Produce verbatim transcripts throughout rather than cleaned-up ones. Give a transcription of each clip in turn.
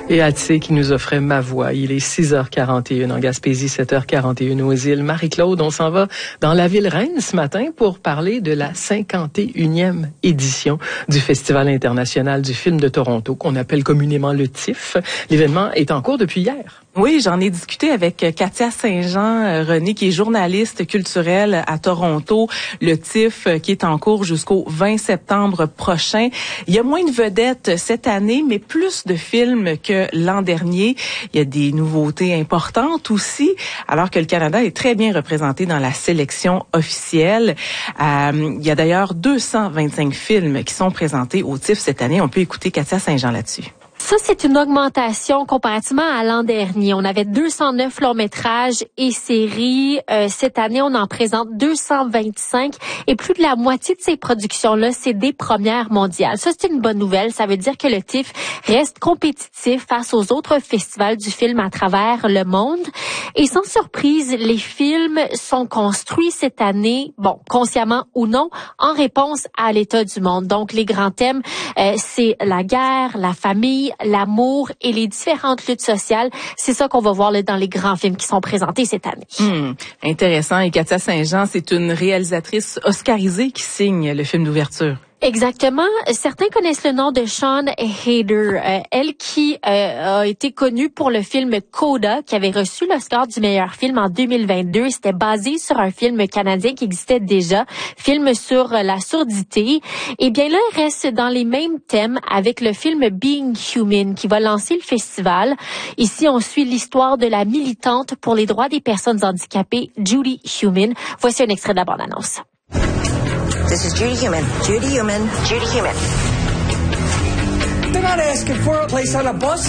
Et Atsé qui nous offrait Ma Voix. Il est six heures quarante et une en Gaspésie, sept heures quarante et une aux îles. Marie-Claude, on s'en va dans la ville reine ce matin pour parler de la cinquante et unième édition du Festival international du film de Toronto, qu'on appelle communément le T I F. L'événement est en cours depuis hier. Oui, j'en ai discuté avec Katia Saint-Jean-René, qui est journaliste culturelle à Toronto. Le T I F qui est en cours jusqu'au vingt septembre prochain. Il y a moins de vedettes cette année, mais plus de films que l'an dernier. Il y a des nouveautés importantes aussi, alors que le Canada est très bien représenté dans la sélection officielle. Euh, il y a d'ailleurs deux cent vingt-cinq films qui sont présentés au T I F cette année. On peut écouter Katia Saint-Jean là-dessus. Ça, c'est une augmentation comparativement à l'an dernier. On avait deux cent neuf longs-métrages et séries. Euh, cette année, on en présente deux cent vingt-cinq. Et plus de la moitié de ces productions-là, c'est des premières mondiales. Ça, c'est une bonne nouvelle. Ça veut dire que le T I F reste compétitif face aux autres festivals du film à travers le monde. Et sans surprise, les films sont construits cette année, bon, consciemment ou non, en réponse à l'état du monde. Donc, les grands thèmes, euh, c'est la guerre, la famille, l'amour et les différentes luttes sociales. C'est ça qu'on va voir là, dans les grands films qui sont présentés cette année. Hum, intéressant. Et Katia Saint-Jean, c'est une réalisatrice oscarisée qui signe le film d'ouverture. Exactement. Certains connaissent le nom de Sian Heder. Euh, elle qui euh, a été connue pour le film Coda, qui avait reçu l'Oscar du meilleur film en deux mille vingt-deux. C'était basé sur un film canadien qui existait déjà, film sur la surdité. Et bien là, elle reste dans les mêmes thèmes avec le film Being Human, qui va lancer le festival. Ici, on suit l'histoire de la militante pour les droits des personnes handicapées, Judy Heumann. Voici un extrait de la bande-annonce. This is Judy Heumann. Judy Heumann. Judy Heumann. They're not asking for a place on a bus.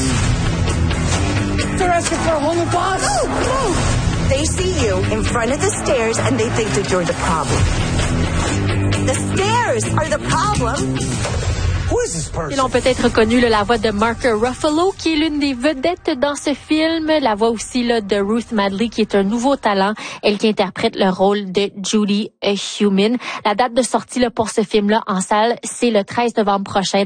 They're asking for a whole bus. No, no. They see you in front of the stairs and they think that you're the problem. The stairs are the problem. Ils ont peut-être reconnu là, la voix de Mark Ruffalo, qui est l'une des vedettes dans ce film. La voix aussi là, de Ruth Madley, qui est un nouveau talent. Elle qui interprète le rôle de Judy Heumann. La date de sortie là, pour ce film-là en salle, c'est le treize novembre prochain.